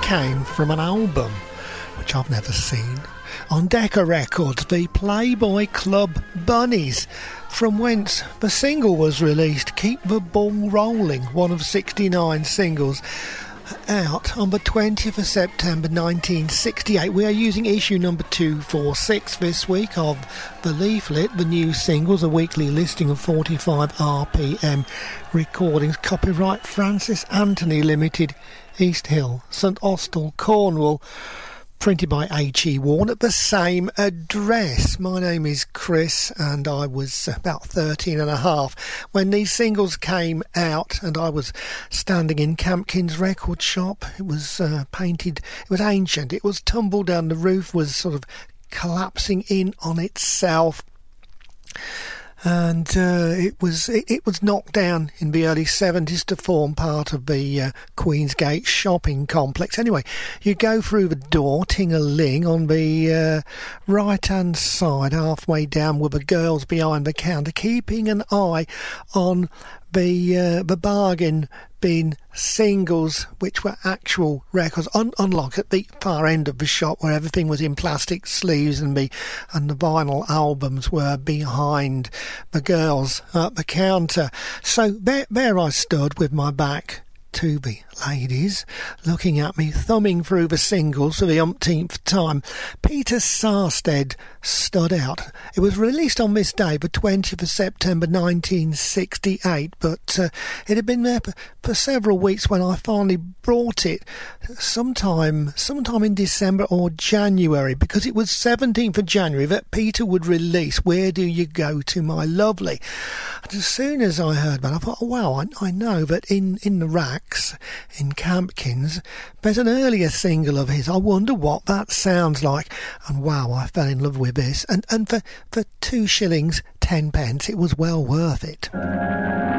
came from an album which I've never seen. On Decca Records, the Playboy Club Bunnies, from whence the single was released, Keep the Ball Rolling, one of 69 singles, out on the 20th of September 1968. We are using issue number 246 this week of The Leaflet, the new singles, a weekly listing of 45 RPM recordings, copyright Francis Anthony Limited, East Hill, St Austell, Cornwall, printed by H.E. Warne at the same address. My name is Chris, and I was about 13 and a half when these singles came out, and I was standing in Campkin's record shop. It was painted, it was ancient, it was tumbled down, the roof was sort of collapsing in on itself. And it was knocked down in the early 70s to form part of the Queensgate shopping complex. Anyway, you go through the door, ting-a-ling, on the right-hand side, halfway down, with the girls behind the counter, keeping an eye on the bargain bin singles, which were actual records, unlike at the far end of the shop where everything was in plastic sleeves and the vinyl albums were behind the girls at the counter. So there I stood with my back to the ladies, looking at me, thumbing through the singles for the umpteenth time. Peter Sarstedt stood out. It was released on this day, the 20th of September 1968, but it had been there for several weeks when I finally brought it sometime in December or January, because it was 17th of January that Peter would release Where Do You Go To My Lovely. And as soon as I heard that, I thought, oh, wow, I know that in the racks in Campkins there's an earlier single of his. I wonder what that sounds like. And wow, I fell in love with this, and for 2 shillings 10 pence it was well worth it.